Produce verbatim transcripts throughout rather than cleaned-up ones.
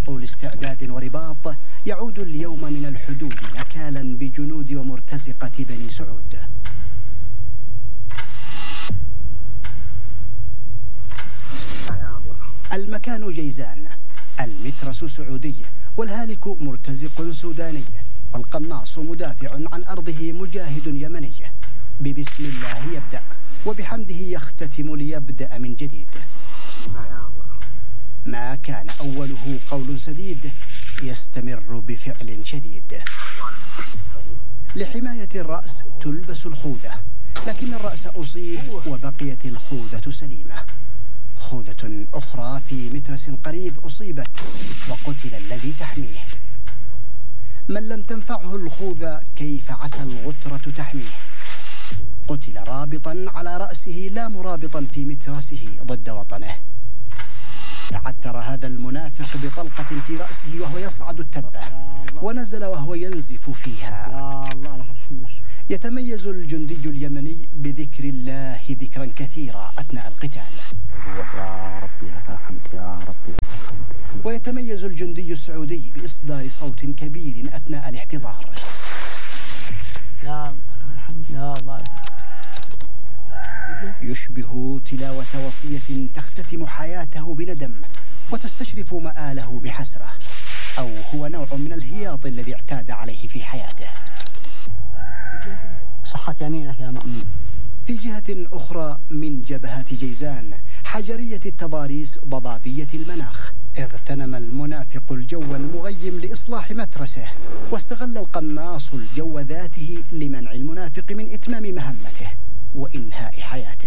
طول استعداد ورباط يعود اليوم من الحدود نكالا بجنود ومرتزقة بني سعود. المكان جيزان، المترس سعودي، والهالك مرتزق سوداني، والقناص مدافع عن أرضه مجاهد يمني. ببسم الله يبدأ وبحمده يختتم ليبدأ من جديد. ما كان أوله قول سديد يستمر بفعل شديد. لحماية الرأس تلبس الخوذة، لكن الرأس أصيب وبقيت الخوذة سليمة. خوذة أخرى في مترس قريب أصيبت وقتل الذي تحميه. من لم تنفعه الخوذة كيف عسى الغترة تحميه؟ قتل رابطا على رأسه لا مرابطا في مترسه ضد وطنه. تعثر هذا المنافق بطلقة في رأسه وهو يصعد التبة، ونزل وهو ينزف فيها. يتميز الجندي اليمني بذكر الله ذكرا كثيرا أثناء القتال. يا ربي لك الحمد يا ربي لك الحمد. ويتميز الجندي السعودي بإصدار صوت كبير أثناء الاحتضار. يا الحمد يا الله. يشبه تلاوة وصية تختتم حياته بندم وتستشرف مآله بحسرة، أو هو نوع من الهياط الذي اعتاد عليه في حياته. صحة يمينك يا مأمون. في جهة أخرى من جبهات جيزان، حجرية التضاريس ضبابية المناخ، اغتنم المنافق الجو المغيم لإصلاح مترسه، واستغل القناص الجو ذاته لمنع المنافق من إتمام مهمته وإنهاء حياته.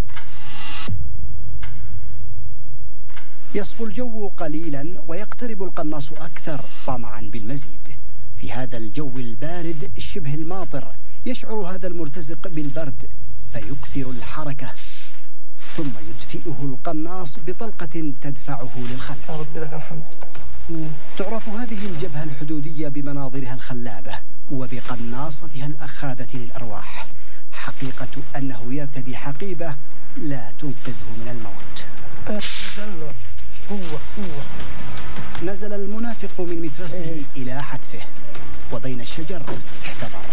يصفو الجو قليلا ويقترب القناص أكثر طمعا بالمزيد. في هذا الجو البارد شبه الماطر يشعر هذا المرتزق بالبرد فيكثر الحركة، ثم يدفئه القناص بطلقة تدفعه للخلف. يا رب لك الحمد. تعرف هذه الجبهة الحدودية بمناظرها الخلابة وبقناصتها الأخاذة للأرواح. حقيقة أنه يرتدي حقيبة لا تنقذه من الموت. قوة قوة. نزل المنافق من مترسه إيه؟ إلى حتفه، وبين الشجر احتضر.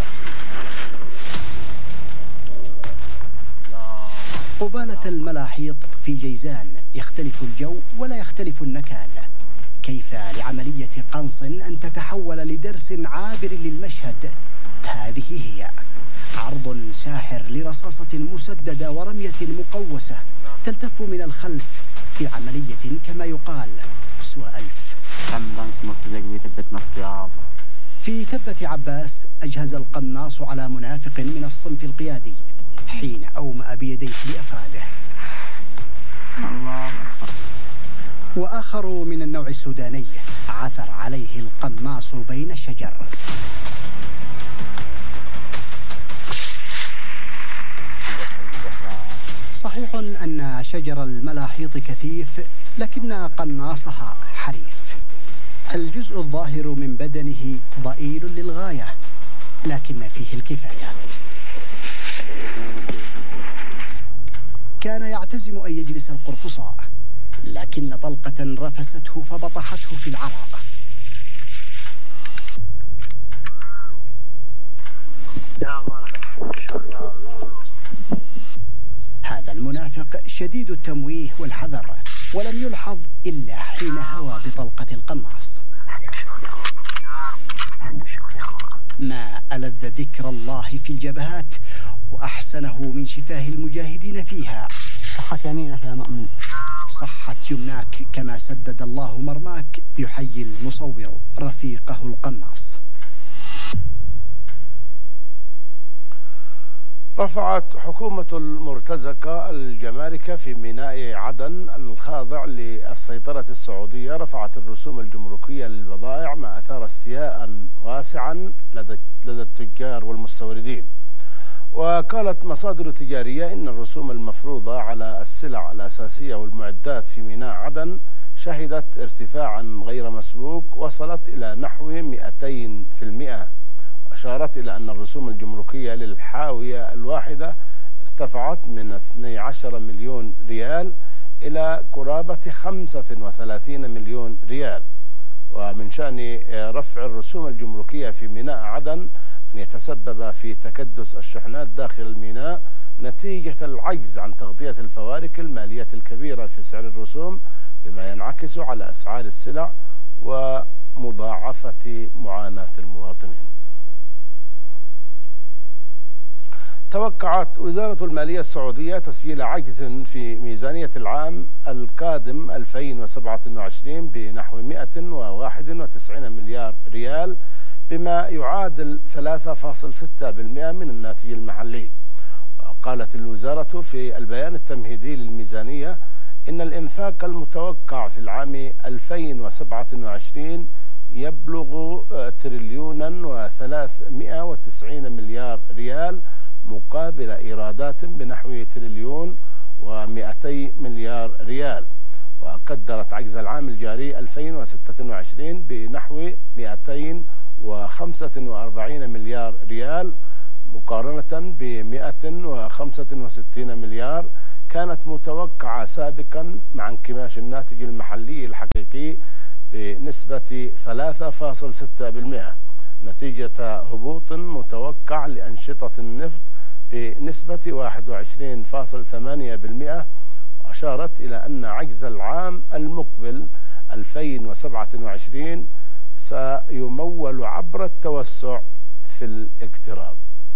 قبالة الملاحيط في جيزان يختلف الجو ولا يختلف النكال. كيف لعملية قنص أن تتحول لدرس عابر للمشهد؟ هذه هي عرض ساحر لرصاصة مسددة ورمية مقوسة تلتف من الخلف في عملية كما يقال سوى ألف. في تبة عباس أجهز القناص على منافق من الصنف القيادي حين أومأ بيديه لأفراده. وآخر من النوع السوداني عثر عليه القناص بين الشجر. صحيح أن شجر الملاحيط كثيف، لكن قناصها حريف. الجزء الظاهر من بدنه ضئيل للغاية، لكن فيه الكفاية. كان يعتزم أن يجلس القرفصاء، لكن طلقة رفسته فبطحته في العراء. هذا المنافق شديد التمويه والحذر، ولم يلحظ إلا حين هوى بطلقة القناص. ما ألذ ذكر الله في الجبهات وأحسنه من شفاه المجاهدين فيها. صحة يمينك يا مأمون. صحة يمناك كما سدد الله مرماك. يحيي المصور رفيقه القناص. رفعت حكومة المرتزقة الجمارك في ميناء عدن الخاضع للسيطرة السعودية رفعت الرسوم الجمركية للبضائع، ما أثار استياء واسعا لدى التجار والمستوردين. وقالت مصادر تجارية إن الرسوم المفروضة على السلع الأساسية والمعدات في ميناء عدن شهدت ارتفاعا غير مسبوق وصلت إلى نحو مئتين في المئة. أشارت إلى أن الرسوم الجمركية للحاوية الواحدة ارتفعت من اثني عشر مليون ريال إلى قرابة خمسة وثلاثين مليون ريال. ومن شأن رفع الرسوم الجمركية في ميناء عدن أن يتسبب في تكدس الشحنات داخل الميناء نتيجة العجز عن تغطية الفوارق المالية الكبيرة في سعر الرسوم، بما ينعكس على أسعار السلع ومضاعفة معاناة المواطنين. توقعت وزارة المالية السعودية تسجيل عجز في ميزانية العام القادم ألفين وسبعة وعشرين بنحو مئة وواحد وتسعين مليار ريال، بما يعادل ثلاثة فاصلة ستة بالمئة من الناتج المحلي. وقالت الوزارة في البيان التمهيدي للميزانية إن الإنفاق المتوقع في العام ألفين وسبعة وعشرين يبلغ تريليونا وثلاثمئة وتسعين مليار ريال، مقابل إيرادات بنحو تريليون ومئتي مليار ريال. وقدرت عجز العام الجاري ألفين وستة وعشرين بنحو مئتين وخمسة وأربعين مليار ريال، مقارنة بمئة وخمسة وستين مليار كانت متوقعة سابقا، مع انكماش الناتج المحلي الحقيقي بنسبة ثلاثة فاصلة ستة بالمئة نتيجة هبوط متوقع لأنشطة النفط بنسبة واحد وعشرين فاصلة ثمانية بالمئة. وأشارت إلى أن عجز العام المقبل ألفين وسبعة وعشرين سيمول عبر التوسع في الاقتراض.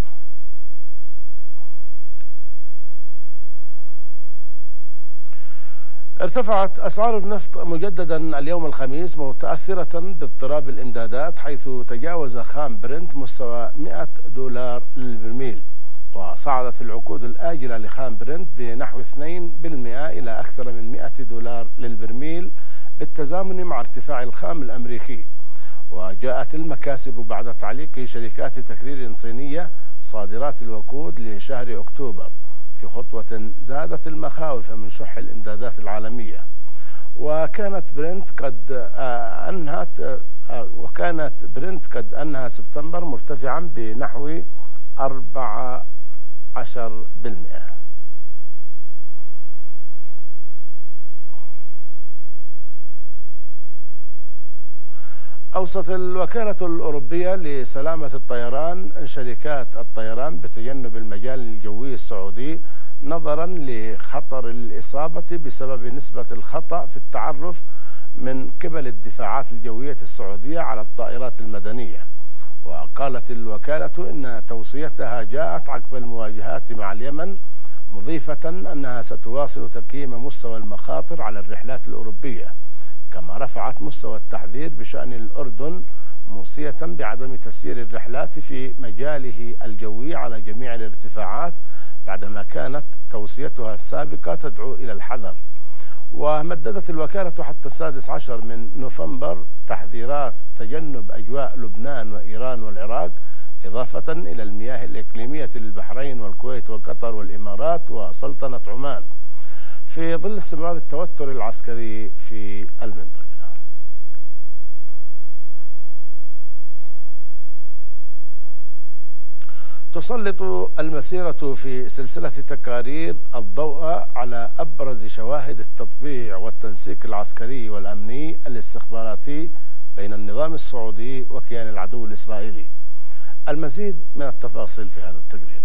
ارتفعت أسعار النفط مجددا اليوم الخميس متأثرة باضطراب الإمدادات، حيث تجاوز خام برنت مستوى مئة دولار للبرميل، وصعدت العقود الآجلة لخام برنت بنحو اثنين بالمئة إلى أكثر من مئة دولار للبرميل، بالتزامن مع ارتفاع الخام الأمريكي. وجاءت المكاسب بعد تعليق شركات تكرير صينية صادرات الوقود لشهر أكتوبر، في خطوة زادت المخاوف من شح الإمدادات العالمية. وكانت برنت قد أنهت وكانت برنت قد أنهى سبتمبر مرتفعا بنحو أربعة عشر بالمئة. أوصت الوكالة الأوروبية لسلامة الطيران شركات الطيران بتجنب المجال الجوي السعودي نظرا لخطر الإصابة بسبب نسبة الخطأ في التعرف من قبل الدفاعات الجوية السعودية على الطائرات المدنية. وقالت الوكالة إن توصيتها جاءت عقب المواجهات مع اليمن، مضيفة أنها ستواصل تقييم مستوى المخاطر على الرحلات الأوروبية، كما رفعت مستوى التحذير بشأن الأردن، موصية بعدم تسيير الرحلات في مجاله الجوي على جميع الارتفاعات، بعدما كانت توصيتها السابقة تدعو إلى الحذر. ومددت الوكالة حتى السادس عشر من نوفمبر تحذيرات تجنب أجواء لبنان وإيران والعراق، إضافة إلى المياه الإقليمية للبحرين والكويت وقطر والإمارات وسلطنة عمان، في ظل استمرار التوتر العسكري في المنطقة. تسلط المسيرة في سلسلة تقارير الضوء على أبرز شواهد التطبيع والتنسيق العسكري والأمني الاستخباراتي بين النظام السعودي وكيان العدو الإسرائيلي. المزيد من التفاصيل في هذا التقرير.